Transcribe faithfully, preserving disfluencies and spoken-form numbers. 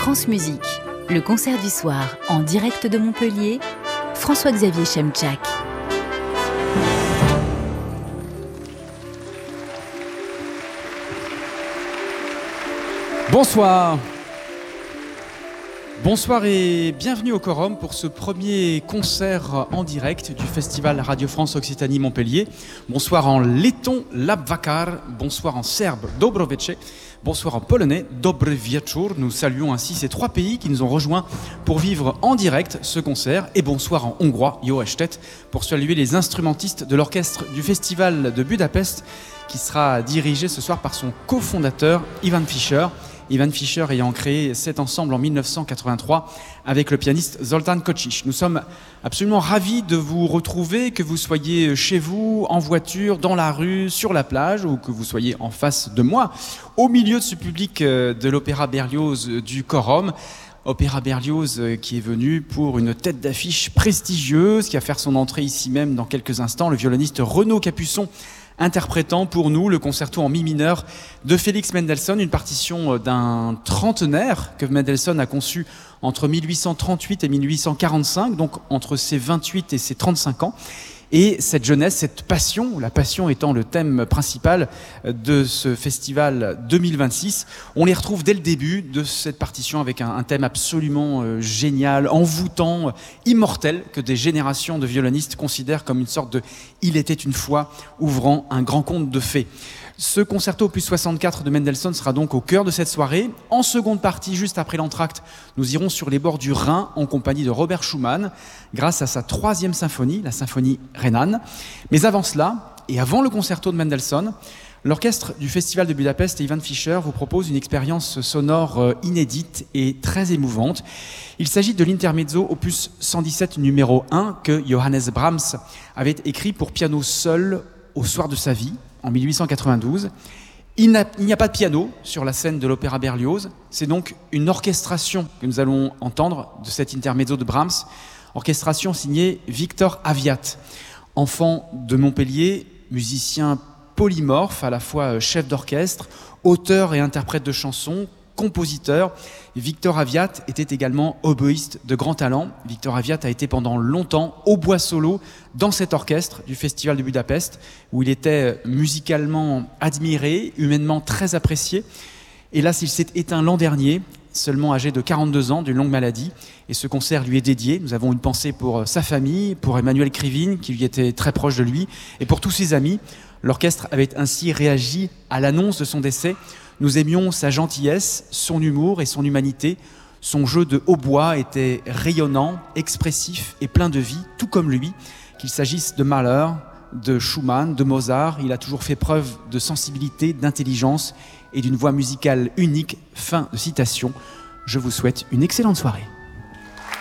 France Musique, le concert du soir en direct de Montpellier, François-Xavier Chemchak. Bonsoir. Bonsoir et bienvenue au Quorum pour ce premier concert en direct du Festival Radio France Occitanie Montpellier. Bonsoir en letton Labvakar, bonsoir en serbe Dobroveče, bonsoir en polonais Dobry wieczór. Nous saluons ainsi ces trois pays qui nous ont rejoints pour vivre en direct ce concert. Et bonsoir en hongrois Jó estet pour saluer les instrumentistes de l'orchestre du Festival de Budapest qui sera dirigé ce soir par son cofondateur Ivan Fischer. Ivan Fischer ayant créé cet ensemble en mille neuf cent quatre-vingt-trois avec le pianiste Zoltán Kocsis. Nous sommes absolument ravis de vous retrouver, que vous soyez chez vous, en voiture, dans la rue, sur la plage, ou que vous soyez en face de moi, au milieu de ce public de l'Opéra Berlioz du Quorum. Opéra Berlioz qui est venu pour une tête d'affiche prestigieuse, qui va faire son entrée ici même dans quelques instants, le violoniste Renaud Capuçon, interprétant pour nous le concerto en mi mineur de Félix Mendelssohn, une partition d'un trentenaire que Mendelssohn a conçu entre mille huit cent trente-huit et mille huit cent quarante-cinq, donc entre ses vingt-huit et ses trente-cinq ans. Et cette jeunesse, cette passion, la passion étant le thème principal de ce festival deux mille vingt-six, on les retrouve dès le début de cette partition avec un, un thème absolument euh, génial, envoûtant, euh, immortel, que des générations de violonistes considèrent comme une sorte de « Il était une fois » ouvrant un grand conte de fées. Ce concerto opus soixante-quatre de Mendelssohn sera donc au cœur de cette soirée. En seconde partie, juste après l'entracte, nous irons sur les bords du Rhin en compagnie de Robert Schumann grâce à sa troisième symphonie, la symphonie rhénane. Mais avant cela, et avant le concerto de Mendelssohn, l'orchestre du Festival de Budapest et Ivan Fischer vous propose une expérience sonore inédite et très émouvante. Il s'agit de l'intermezzo opus cent dix-sept numéro un que Johannes Brahms avait écrit pour piano seul au soir de sa vie, en mille huit cent quatre-vingt-douze. Il n'y a pas de piano sur la scène de l'Opéra Berlioz. C'est donc une orchestration que nous allons entendre de cet intermezzo de Brahms. Orchestration signée Victor Aviat. Enfant de Montpellier, musicien polymorphe, à la fois chef d'orchestre, auteur et interprète de chansons, compositeur. Victor Aviat était également oboïste de grand talent. Victor Aviat a été pendant longtemps hautbois solo dans cet orchestre du Festival de Budapest, où il était musicalement admiré, humainement très apprécié. Hélas, il s'est éteint l'an dernier, seulement âgé de quarante-deux ans, d'une longue maladie. Et ce concert lui est dédié. Nous avons une pensée pour sa famille, pour Emmanuel Krivine, qui lui était très proche de lui, et pour tous ses amis. L'orchestre avait ainsi réagi à l'annonce de son décès. Nous aimions sa gentillesse, son humour et son humanité. Son jeu de hautbois était rayonnant, expressif et plein de vie, tout comme lui. Qu'il s'agisse de Mahler, de Schumann, de Mozart, il a toujours fait preuve de sensibilité, d'intelligence et d'une voix musicale unique. Fin de citation. Je vous souhaite une excellente soirée.